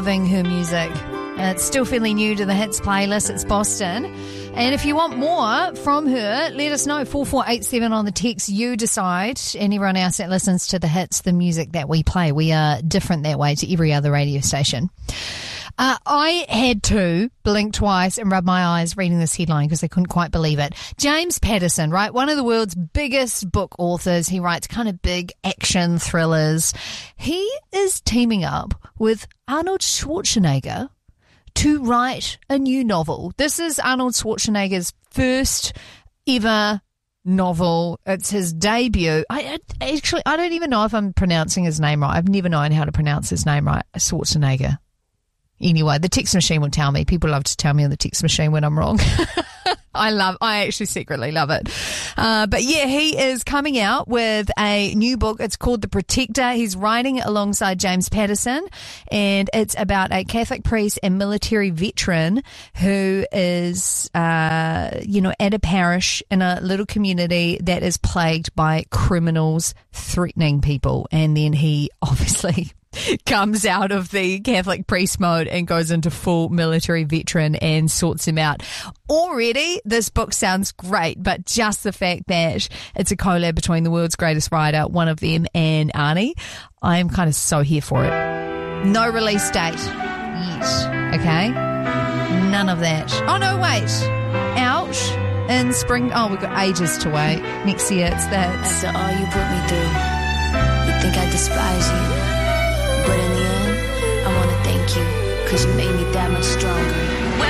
Loving her music. It's still fairly new to the hits playlist. It's Boston. And if you want more from her, let us know. 4487 on the text. You decide. And everyone else that listens to the hits, the music that we play. We are different that way to every other radio station. I had to blink twice and rub my eyes reading this headline because I couldn't quite believe it. James Patterson, right? One of the world's biggest book authors. He writes kind of big action thrillers. He is teaming up with Arnold Schwarzenegger to write a new novel. This is Arnold Schwarzenegger's first ever novel. It's his debut. I don't even know if I'm pronouncing his name right. I've never known how to pronounce his name right. Schwarzenegger. Anyway, the text machine will tell me. People love to tell me on the text machine when I'm wrong. I actually secretly love it. But yeah, he is coming out with a new book. It's called The Protector. He's writing it alongside James Patterson, and it's about a Catholic priest and military veteran who is, at a parish in a little community that is plagued by criminals threatening people. And then he obviously comes out of the Catholic priest mode and goes into full military veteran and sorts him out. Already, this book sounds great, but just the fact that it's a collab between the world's greatest writer, one of them, and Arnie, I am kind of so here for it. No release date yet, okay? None of that. Oh, no, wait. Out in spring. Oh, we've got ages to wait. Next year, it's that. After all you put me through, you think I despise you. But in the end, I want to thank you, 'cause you made me that much stronger.